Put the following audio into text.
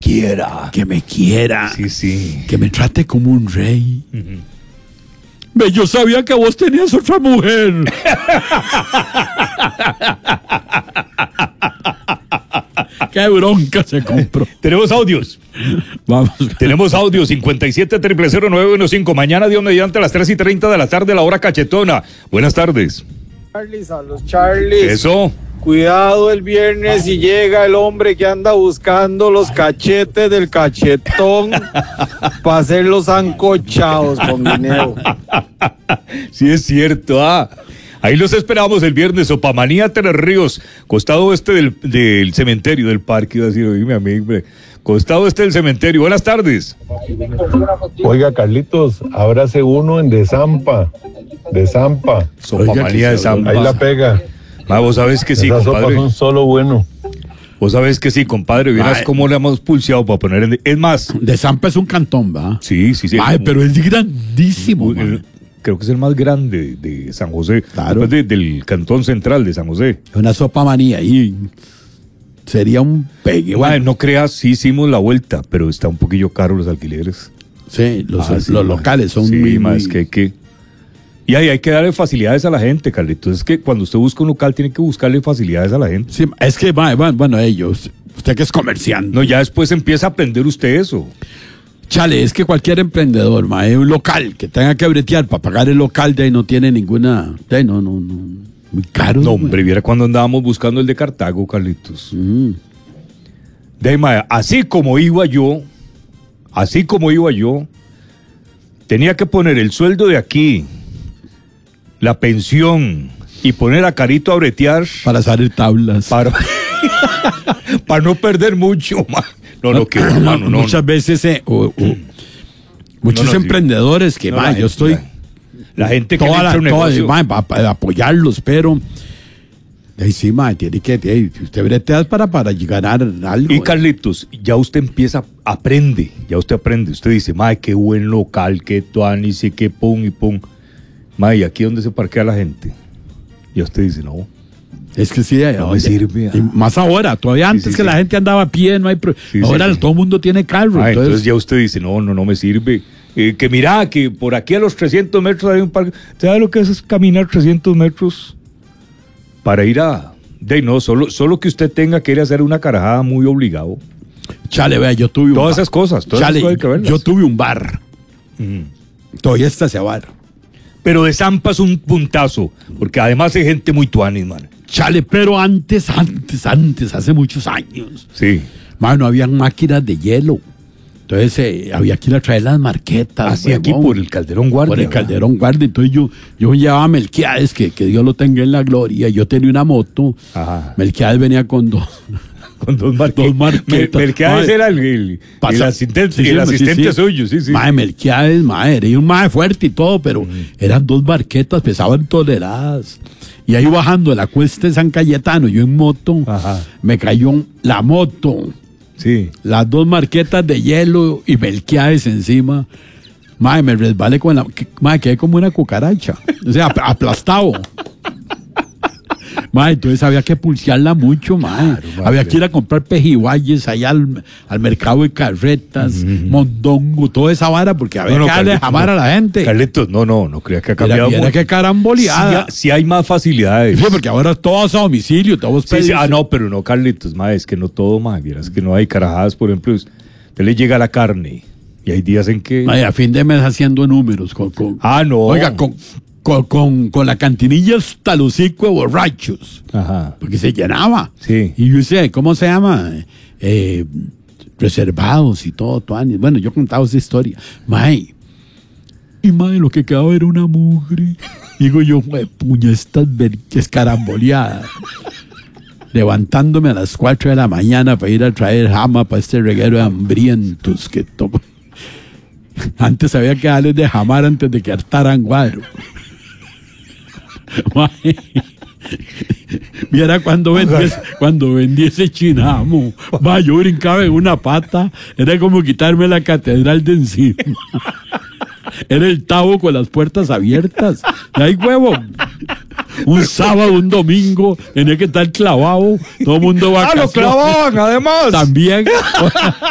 quiera. Que me quiera. Sí, sí. Que me trate como un rey. Ve, yo sabía que vos tenías otra mujer. Qué bronca se compró. Tenemos audios. Vamos. Tenemos audios 57-00915. Mañana, Dios mediante, a las 3:30 de la tarde, la hora cachetona. Buenas tardes. Charlies, a los Charlies. Eso. Cuidado el viernes y llega el hombre que anda buscando los cachetes del cachetón para hacerlos ancochados con dinero. Sí, es cierto. Ahí los esperamos el viernes. Sopamanía, Tres Ríos, costado oeste del cementerio del parque. Iba a decir, oíme a mí, hombre. Costado oeste del cementerio. Buenas tardes. Oiga, Carlitos, ábrase uno en De Zampa. Sopamanía de Zampa. Ahí la pega. Vos sabés que sí, Esas sopas compadre. son solo bueno. Vos sabés que sí, compadre. Vieras cómo le hemos pulseado para poner en... Es más. De Zampa es un cantón, ¿va? Sí. Ay, pero es grandísimo. Creo que es el más grande de San José. Claro. Después del cantón central de San José. Una sopamanía y sería un pegue. Bueno, no creas, sí hicimos la vuelta, pero está un poquillo caro los alquileres. Sí, los Sí, locales son sí, muy... más que... Y hay que darle facilidades a la gente, Carlitos. Es que cuando usted busca un local, tiene que buscarle facilidades a la gente. Sí, es que, bueno, ellos, usted que es comerciante. No, ya después empieza a aprender usted eso. Chale, es que cualquier emprendedor, un local que tenga que bretear para pagar el local, de ahí no tiene ninguna... De ahí no, muy caro. No, hombre, viera cuando andábamos buscando el de Cartago, Carlitos. De ahí, mae, así como iba yo, tenía que poner el sueldo de aquí, la pensión y poner a Carito a bretear Para salir tablas. para no perder mucho, man. No, Muchas veces, muchos No, sí. emprendedores que, No, yo estoy... la gente que le entra a un negocio. Para apoyarlos, pero... Ahí sí, tiene que... usted bretea para ganar algo. Y Carlitos, ya usted aprende. Usted dice, qué buen local, qué tuanis, y qué pum y pum. ¿Y aquí dónde se parquea la gente? Y usted dice, no. Es que sí, No me sirve. y más ahora, todavía antes que la gente andaba a pie, no hay... ahora todo el mundo tiene carro. Entonces ya usted dice, no me sirve. Que mira, que por aquí a los 300 metros hay un parque. ¿Sabe lo que es caminar 300 metros? Para ir solo que usted tenga que ir a hacer una carajada muy obligado. Chale, vea, yo tuve un Todas esas cosas hay que verlas. yo tuve un bar. Todavía está ese bar. Pero de Zampa es un puntazo, porque además hay gente muy tuanis, man. Chale, pero antes, hace muchos años, Sí. no habían máquinas de hielo. Entonces había que ir a traer las marquetas. Así aquí por el Calderón Guardia. Por el Calderón Guardia. Entonces yo llevaba a Melquiades, que Dios lo tenga en la gloria. Yo tenía una moto. Ajá. Melquiades venía con dos marquetas. Melquiades era el asistente suyo, sí. Melquiades, era un fuerte y todo, pero eran dos barquetas, pesaban toneladas. Y ahí bajando de la cuesta de San Cayetano, yo en moto, me cayó la moto. Sí. Las dos marquetas de hielo y Melquiades encima. Me resbalé con quedé como una cucaracha. O sea, aplastado. Entonces había que pulsearla mucho, había que ir a comprar pejiguayes allá al mercado de carretas, mondongo, toda esa vara, porque había que darle jamar a la gente. Carlitos, no creas que ha cambiado Mira que caramboleada. Sí hay más facilidades. Sí, porque ahora todo es a domicilio, todos Sí, pero no, Carlitos, es que no todo, vieras que no hay carajadas, por ejemplo, usted le llega la carne y hay días en que... A fin de mes haciendo números. no. Oiga, con la cantinilla hasta el hocico de borrachos. Ajá. Porque se llenaba. Sí. Y yo sé, ¿cómo se llama? Reservados y todo. Bueno, yo contaba esa historia. Y lo que quedaba era una mugre. Digo yo, puña, estas escaramboleadas. Levantándome a las 4 de la mañana para ir a traer jama para este reguero de hambrientos que tomo. Antes había que darles de jamar antes de que hartaran guaro. Viera cuando vendí ese chinamo. Yo brincaba en una pata. Era como quitarme la catedral de encima. Era el Tavo con las puertas abiertas. ¡Ay, huevo! Un sábado, un domingo, tenía que estar clavado. Todo el mundo va a lo clavaban, además. También.